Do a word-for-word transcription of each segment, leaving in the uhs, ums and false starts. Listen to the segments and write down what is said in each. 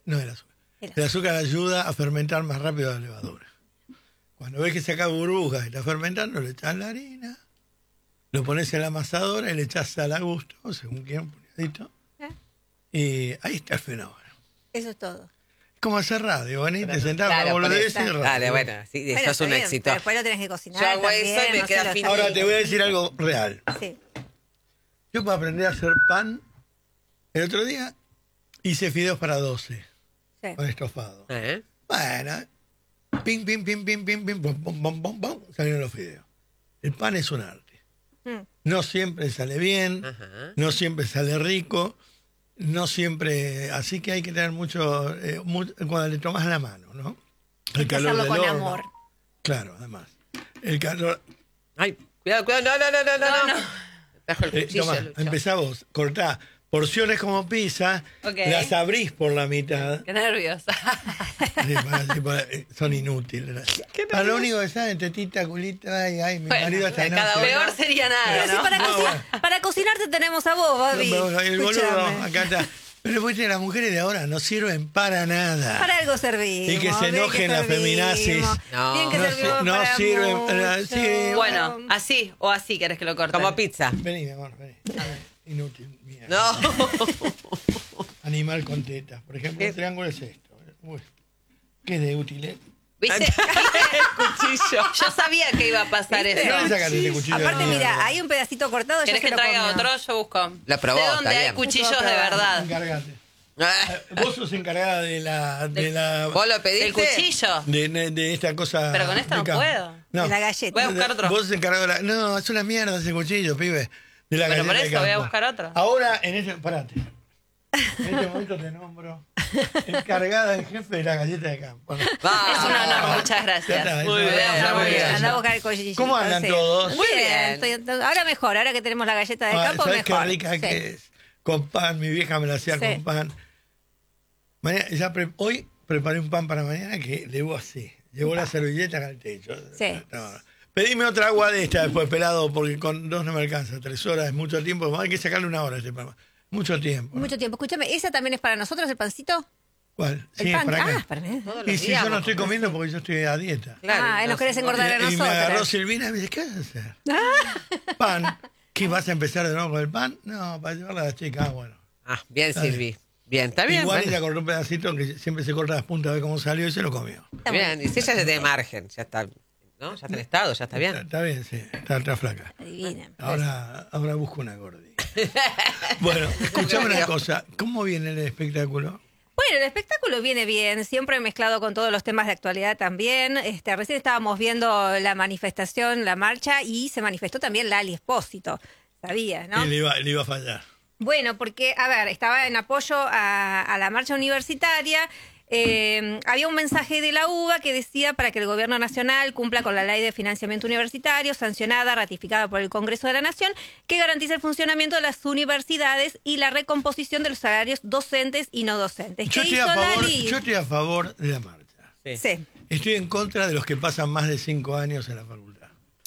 No, el azúcar. El El azúcar ayuda a fermentar más rápido la levadura. Cuando ves que saca burbujas y está fermentando, le echas la harina, lo pones en la amasadora y le echas sal a gusto, según quieran, un puñadito. ¿Eh? Y ahí está el fenómeno. Eso es todo. Es como hacer radio, venís, te sentás Claro, a boludez y por eso. radio. Dale, bueno, sí, Bueno, eso es está un bien, éxito. pero después lo tenés que cocinar. Yo hago también, eso y me no queda se lo finito. Ahora te voy a decir algo real. Sí. Yo para aprender a hacer pan, el otro día hice fideos para doce, Sí. con estofado. ¿Eh? Bueno, pim, pim, pim, pim, pim, pim, pum, pum, pum, pum, pum, salieron los fideos. El pan es un arte. Mm. No siempre sale bien, Ajá. no siempre sale rico, no siempre... Así que hay que tener mucho... eh, mu- cuando le tomas la mano, ¿no? El Hay que calor hacerlo del con horno. amor. Claro, además. El calor... Ay, cuidado, cuidado, no, no, no, no, no. no. Trajo el Eh, cuchillo, tomá, Lucho. empezá vos, cortá porciones como pizza, Ok. las abrís por la mitad. Qué nerviosa. Sí, para- sí, para- eh, son inútiles. Para lo único que saben, tetita, culito, ay, ay, mi Bueno, marido está en cada Peor sería nada, Pero si ¿no? para, No, cocinar, bueno. para cocinarte tenemos a vos, Babi. El boludo, Escuchame. acá está. Pero viste, las mujeres de ahora no sirven para nada. Para algo servimos. Y que se bien enojen las servimos, feminazis. No. Bien que No servimos si- no para sirven, mucho. eh, sí, Bueno, así o así querés que lo corte. Como pizza. Vení, mi amor, vení. Inútil. Mira. No. Animal con tetas. Por ejemplo, el triángulo es esto. Uy, ¿qué de útil, eh? ¿Viste? Cuchillo. Yo sabía que iba a pasar ¿Viste? eso. ¿Dónde sacaste este cuchillo? de Aparte, mierda? mira, hay un pedacito cortado. Ya ¿Querés se que lo traiga comió. otro? Yo busco. La probó, Sé está dónde hay bien. cuchillos Puedo de probar. verdad. Encárgate. Vos sos encargada de la... De la ¿Vos lo pediste? ¿El cuchillo? de, de- de esta cosa... Pero con esta de no campo. puedo. No. De la galleta. Voy a buscar otro. Vos sos encargado de la... No, es una mierda ese cuchillo, pibe. De la Pero por galleta de eso voy a campo. buscar otro. Ahora, en este... Parate. En este momento te nombro encargada del jefe de la galleta de campo. Va. Es un honor, muchas Ya gracias. está, Muy eso- bien, eso- muy eso- bien. Andá a buscar el cuchillito. ¿Cómo andan sí. todos? Muy bien. Estoy- estoy- ahora mejor, ahora que tenemos la galleta de Ah, campo, ¿sabés mejor. qué rica Sí. que es? Con pan, mi vieja me la hacía Sí. con pan. Mañana, ya pre- hoy preparé un pan para mañana que llevó así. Llevó la servilleta al techo. Sí. No, no. Pedime otra agua de esta después, pelado, porque con dos no me alcanza. Tres horas es mucho tiempo. Hay que sacarle una hora a este pan. Mucho tiempo. ¿no? Mucho tiempo. Escúchame, ¿esa también es para nosotros, el pancito? ¿Cuál? El Sí, pan. ¿para qué? Ah, para mí. Todos Y los si días yo no vos estoy comés. comiendo porque yo estoy a dieta. Claro, Ah, nos querés engordar a y, y me agarró nosotros. Silvina y me dice, ¿qué vas a hacer? Pan. ¿Qué vas a empezar de nuevo con el pan? No, para llevarla a la chica. Ah, bueno. Ah, bien, Dale. Silvi. Bien, está bien. Igual bueno. ella cortó un pedacito que siempre se corta las puntas a ver cómo salió y se lo comió. Está Bien, bueno. y si ella ya tiene margen, ya está, ¿no? Ya está en estado, ya está bien. Está, está bien, sí. Está, está flaca. Adivina. Ahora, ahora busco una gordi. Bueno, escuchame una cosa. ¿Cómo viene el espectáculo? Bueno, el espectáculo viene bien, siempre mezclado con todos los temas de actualidad también. Este, recién estábamos viendo la manifestación, la marcha, y se manifestó también Lali Espósito. Sabías, ¿no? Y le iba, le iba a fallar. Bueno, porque, a ver, estaba en apoyo a, a la marcha universitaria. Eh, había un mensaje de la U B A que decía para que el gobierno nacional cumpla con la ley de financiamiento universitario, sancionada, ratificada por el Congreso de la Nación, que garantiza el funcionamiento de las universidades y la recomposición de los salarios docentes y no docentes. Yo ¿Qué estoy, hizo a favor, Lali? yo estoy a favor de la marcha. Sí. Sí. Estoy en contra de los que pasan más de cinco años en la facultad.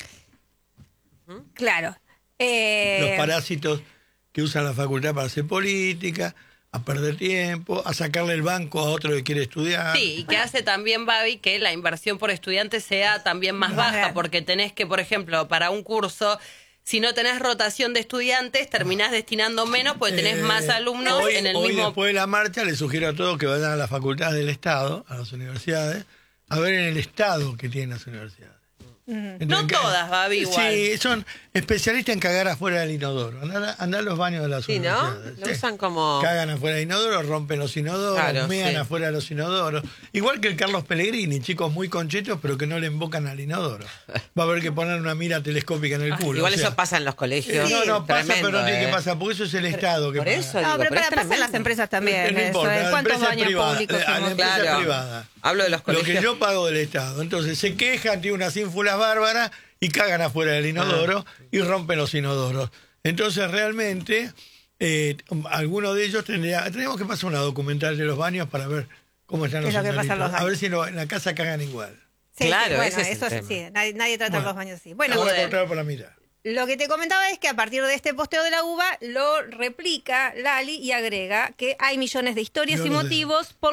Claro. Eh, Los parásitos que usan la facultad para hacer política, a perder tiempo, a sacarle el banco a otro que quiere estudiar. Sí, y que hace también, Babi, que la inversión por estudiante sea también más Más baja, grande. porque tenés que, por ejemplo, para un curso, si no tenés rotación de estudiantes, terminás destinando menos, porque tenés Eh, más alumnos hoy, en el hoy mismo... después de la marcha, les sugiero a todos que vayan a las facultades del Estado, a las universidades, a ver en el estado que tienen las universidades. Entonces, No que- todas, Babi, igual. Sí, son especialistas en cagar afuera del inodoro. Andar, andar a los baños de las Sí, ¿no? universidades. Lo Sí. usan como... Cagan afuera del inodoro, rompen los inodoros, Claro, mean sí. afuera de los inodoros. Igual que el Carlos Pellegrini, chicos muy conchetos, pero que no le invocan al inodoro. Va a haber que poner una mira telescópica en el culo. Igual o sea, eso pasa en los colegios. no, no, pasa, Tremendo, pero no tiene ¿eh? que pasar, porque eso es el Estado que Por paga. eso No, digo, pero, pero para, es pasa en las tremendo. empresas también. No eso, importa, ¿en la cuántos empresa baños privada, públicos eh, a la hemos empresa Claro. privada. Hablo de los Lo colegios. que yo pago del Estado. Entonces se quejan, tienen unas ínfulas bárbaras y cagan afuera del inodoro y rompen los inodoros. Entonces realmente eh, algunos de ellos tendría, tenemos que pasar una documental de los baños para ver cómo están ¿Qué los es lo que pasa en los señoritos. A ver baños? si no- en la casa cagan igual. Sí, Claro, sí, bueno, ese es el eso tema. sí, nadie, nadie trata Bueno. los baños así. Bueno, Voy a joder. encontrar por la mitad. lo que te comentaba es que a partir de este posteo de la U B A lo replica Lali y agrega que hay millones de historias Yo y no sé. motivos por